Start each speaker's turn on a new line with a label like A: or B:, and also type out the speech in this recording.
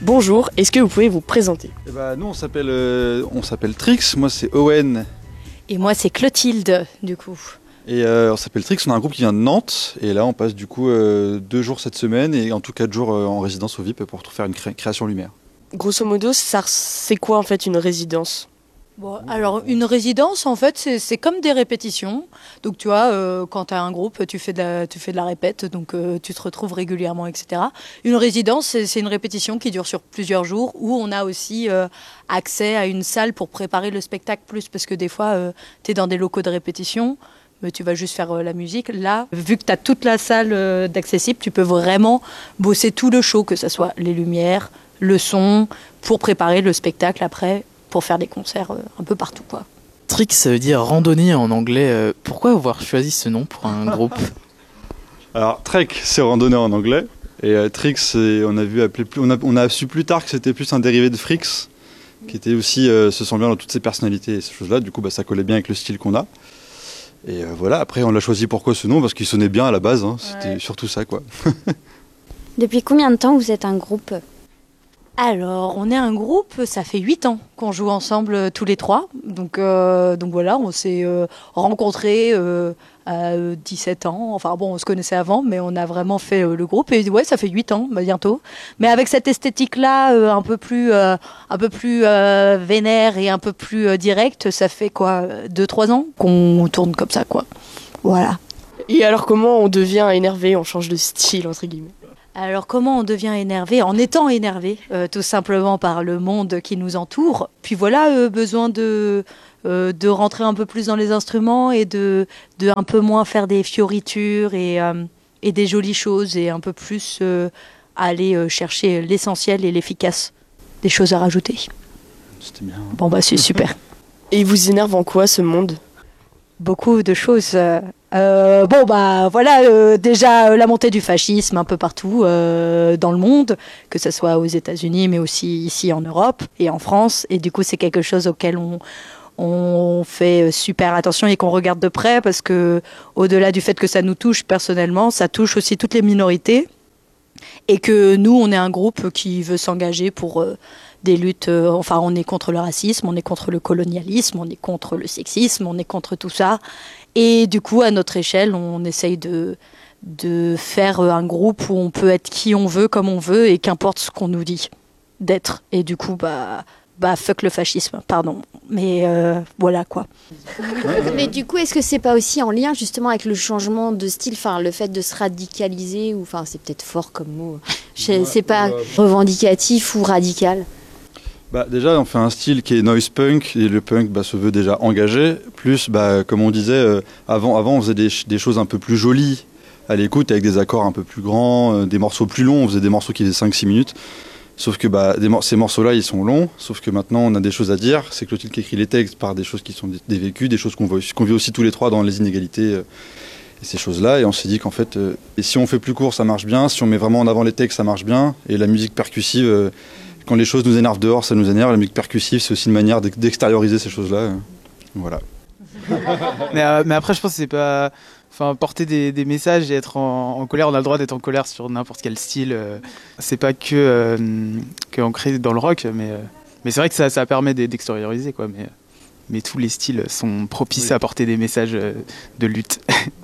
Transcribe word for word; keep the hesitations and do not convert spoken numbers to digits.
A: Bonjour, est-ce que vous pouvez vous présenter?
B: Eh ben, nous on s'appelle euh, on s'appelle Trix, moi c'est Owen.
C: Et moi c'est Clotilde du coup.
B: Et euh, on s'appelle Trix, on a un groupe qui vient de Nantes et là on passe du coup euh, deux jours cette semaine et en tout quatre jours euh, en résidence au V I P pour faire une cré- création lumière.
A: Grosso modo, ça, c'est quoi en fait une résidence?
C: Bon, alors une résidence en fait c'est, c'est comme des répétitions. Donc tu vois, euh, quand tu as un groupe, tu fais de la, tu fais de la répète, donc euh, tu te retrouves régulièrement, et cetera. Une résidence c'est, c'est une répétition qui dure sur plusieurs jours où on a aussi euh, accès à une salle pour préparer le spectacle plus parce que des fois euh, tu es dans des locaux de répétition. Mais tu vas juste faire euh, la musique. Là, vu que tu as toute la salle euh, d'accessible, tu peux vraiment bosser tout le show, que ce soit les lumières, le son, pour préparer le spectacle après, pour faire des concerts euh, un peu partout, quoi.
D: Trix, ça veut dire randonnée en anglais. Euh, pourquoi avoir choisi ce nom pour un groupe?
B: Alors Trek c'est randonnée en anglais et euh, Trix c'est, on a vu appeler plus, on a, on a su plus tard que c'était plus un dérivé de Frix qui était aussi euh, se sent bien dans toutes ses personnalités et ces choses-là. Du coup bah, ça collait bien avec le style qu'on a. Et euh, voilà, après on l'a choisi pourquoi ce nom? Parce qu'il sonnait bien à la base, hein. C'était ouais. Surtout ça quoi.
E: Depuis combien de temps vous êtes un groupe?
C: Alors, on est un groupe, ça fait huit ans qu'on joue ensemble euh, tous les trois. Donc, euh, donc voilà, on s'est euh, rencontrés euh, à dix-sept ans. Enfin bon, on se connaissait avant, mais on a vraiment fait euh, le groupe. Et ouais, ça fait huit ans, bah, bientôt. Mais avec cette esthétique-là, euh, un peu plus, euh, un peu plus euh, vénère et un peu plus euh, directe, ça fait quoi, deux trois ans qu'on tourne comme ça, quoi. Voilà.
A: Et alors comment on devient énervé, on change de style, entre guillemets?
C: Alors comment on devient énervé? En étant énervé, euh, tout simplement par le monde qui nous entoure. Puis voilà, euh, besoin de, euh, de rentrer un peu plus dans les instruments et de, de un peu moins faire des fioritures et, euh, et des jolies choses et un peu plus euh, aller euh, chercher l'essentiel et l'efficace. Des choses à rajouter.
B: C'était bien.
C: Bon bah c'est super.
A: Et il vous énerve en quoi ce monde?
C: Beaucoup de choses. Euh, bon bah voilà, euh, déjà euh, la montée du fascisme un peu partout euh, dans le monde, que ce soit aux États-Unis mais aussi ici en Europe et en France. Et du coup c'est quelque chose auquel on, on fait super attention et qu'on regarde de près parce que au-delà du fait que ça nous touche personnellement, ça touche aussi toutes les minorités et que nous on est un groupe qui veut s'engager pour euh, des luttes, euh, enfin on est contre le racisme, on est contre le colonialisme, on est contre le sexisme, on est contre tout ça. Et du coup, à notre échelle, on essaye de, de faire un groupe où on peut être qui on veut, comme on veut, et qu'importe ce qu'on nous dit d'être. Et du coup, bah, bah fuck le fascisme, pardon. Mais euh, voilà quoi.
E: Mais du coup, est-ce que c'est pas aussi en lien justement avec le changement de style, enfin le fait de se radicaliser, ou enfin c'est peut-être fort comme mot, Je, c'est pas revendicatif ou radical?
B: Bah, déjà, on fait un style qui est noise punk, et le punk bah, se veut déjà engagé. Plus, bah, comme on disait, euh, avant, avant, on faisait des, des choses un peu plus jolies à l'écoute, avec des accords un peu plus grands, euh, des morceaux plus longs. On faisait des morceaux qui faisaient cinq six minutes. Sauf que bah, des mor- ces morceaux-là, ils sont longs. Sauf que maintenant, on a des choses à dire. C'est Clotilde qui écrit les textes par des choses qui sont des, des vécus, des choses qu'on, voit, qu'on vit aussi tous les trois dans les inégalités euh, et ces choses-là. Et on s'est dit qu'en fait, euh, et si on fait plus court, ça marche bien. Si on met vraiment en avant les textes, ça marche bien. Et la musique percussive... Euh, Quand les choses nous énervent dehors, ça nous énerve. La musique percussive, c'est aussi une manière d'extérioriser ces choses-là. Voilà.
D: mais, euh, mais après, je pense que c'est pas... Enfin, porter des, des messages et être en, en colère, on a le droit d'être en colère sur n'importe quel style. Euh, c'est pas que, euh, que ancré dans le rock, mais, euh, mais c'est vrai que ça, ça permet d'extérioriser, quoi. Mais, mais tous les styles sont propices oui. à porter des messages de lutte.